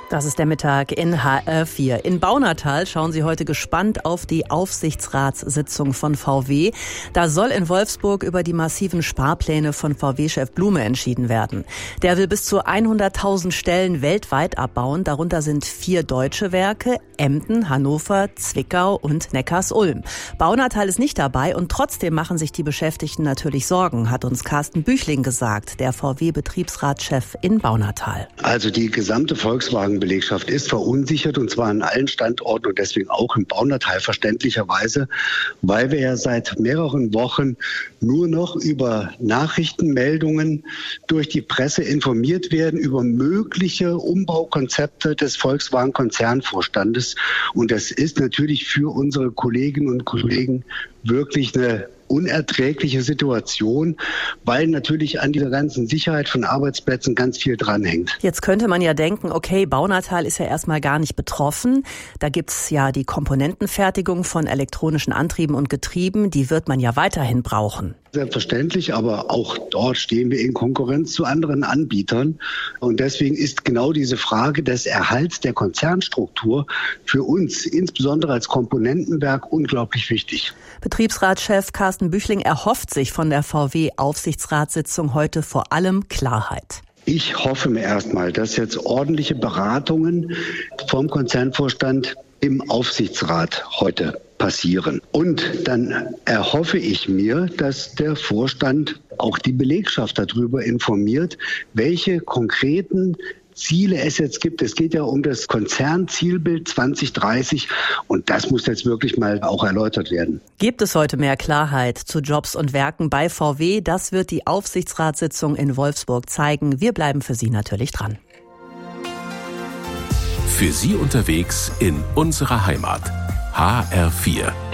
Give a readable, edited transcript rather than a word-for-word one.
Das ist der Mittag in HR4. In Baunatal schauen Sie heute gespannt auf die Aufsichtsratssitzung von VW. Da soll in Wolfsburg über die massiven Sparpläne von VW-Chef Blume entschieden werden. Der will bis zu 100.000 Stellen weltweit abbauen. Darunter sind 4 deutsche Werke: Emden, Hannover, Zwickau und Neckarsulm. Baunatal ist nicht dabei und trotzdem machen sich die Beschäftigten natürlich Sorgen, hat uns Carsten Büchling gesagt, der VW-Betriebsratschef in Baunatal. Also die gesamte Volkswagen-Belegschaft ist verunsichert, und zwar an allen Standorten und deswegen auch im Baunatal verständlicherweise, weil wir ja seit mehreren Wochen nur noch über Nachrichtenmeldungen durch die Presse informiert werden, über mögliche Umbaukonzepte des Volkswagen-Konzernvorstandes. Und das ist natürlich für unsere Kolleginnen und Kollegen wirklich eine unerträgliche Situation, weil natürlich an dieser ganzen Sicherheit von Arbeitsplätzen ganz viel dranhängt. Jetzt könnte man ja denken, okay, Baunatal ist ja erstmal gar nicht betroffen. Da gibt's ja die Komponentenfertigung von elektronischen Antrieben und Getrieben, die wird man ja weiterhin brauchen. Selbstverständlich, aber auch dort stehen wir in Konkurrenz zu anderen Anbietern. Und deswegen ist genau diese Frage des Erhalts der Konzernstruktur für uns, insbesondere als Komponentenwerk, unglaublich wichtig. Betriebsratschef Carsten Büchling erhofft sich von der VW-Aufsichtsratssitzung heute vor allem Klarheit. Ich hoffe mir erstmal, dass jetzt ordentliche Beratungen vom Konzernvorstand im Aufsichtsrat heute passieren. Und dann erhoffe ich mir, dass der Vorstand auch die Belegschaft darüber informiert, welche konkreten Ziele es jetzt gibt. Es geht ja um das Konzernzielbild 2030 und das muss jetzt wirklich mal auch erläutert werden. Gibt es heute mehr Klarheit zu Jobs und Werken bei VW? Das wird die Aufsichtsratssitzung in Wolfsburg zeigen. Wir bleiben für Sie natürlich dran. Für Sie unterwegs in unserer Heimat. HR4.